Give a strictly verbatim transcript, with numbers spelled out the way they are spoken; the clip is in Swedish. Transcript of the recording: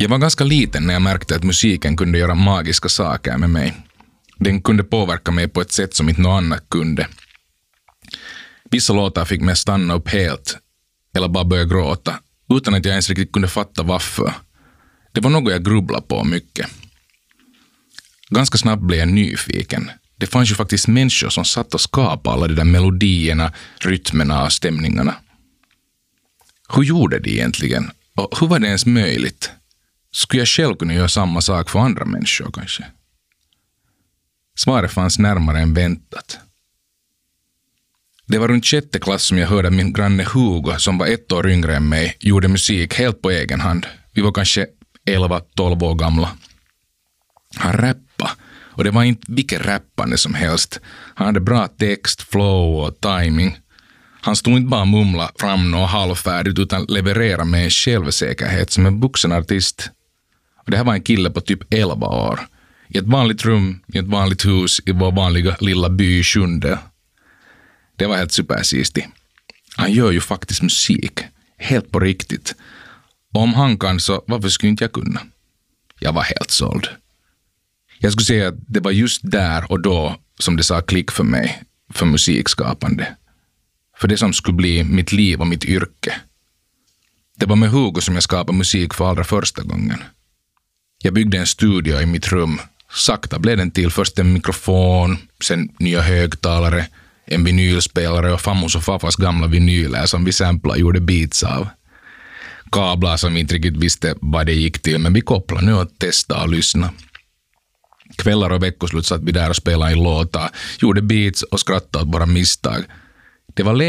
Jag var ganska liten när jag märkte att musiken kunde göra magiska saker med mig. Den kunde påverka mig på ett sätt som inte något annat kunde. Vissa låtar fick mig stanna upp helt eller bara börja gråta utan att jag ens riktigt kunde fatta varför. Det var något jag grubblade på mycket. Ganska snabbt blev jag nyfiken. Det fanns ju faktiskt människor som satt och skapade alla de där melodierna, rytmerna och stämningarna. Hur gjorde de egentligen? Och hur var det ens möjligt? Skulle jag själv kunna göra samma sak för andra människor kanske? Svaret fanns närmare än väntat. Det var runt sjätte klass som jag hörde att min granne Hugo, som var ett år yngre än mig, gjorde musik helt på egen hand. Vi var kanske elva tolv år gamla. Han rappade, och det var inte vilket rappande som helst. Han hade bra text, flow och timing. Han stod inte bara mumla fram något halvfärdigt utan leverera med en självsäkerhet som en vuxen artist. Och det här var en kille på typ elva år. I ett vanligt rum, i ett vanligt hus, i vår vanliga lilla by i Sjunde. Det var helt supersisti. Han gör ju faktiskt musik. Helt på riktigt. Och om han kan så varför skulle inte jag kunna? Jag var helt såld. Jag skulle säga att det var just där och då som det sa klick för mig. För musikskapande. För det som skulle bli mitt liv och mitt yrke. Det var med Hugo som jag skapade musik för allra första gången. Jag byggde en studio i mitt rum. Sakta blev den till först en mikrofon, sen nya högtalare, en vinylspelare och fammos och faffas gamla vinyler som vi samplade och gjorde beats av. Kablar som vi inte riktigt visste vad det gick till, men vi kopplade nu och testade och lyssnade. Kvällar och veckoslut satt vi där och spelade i låtar, gjorde beats och skrattade åt våra misstag. Det var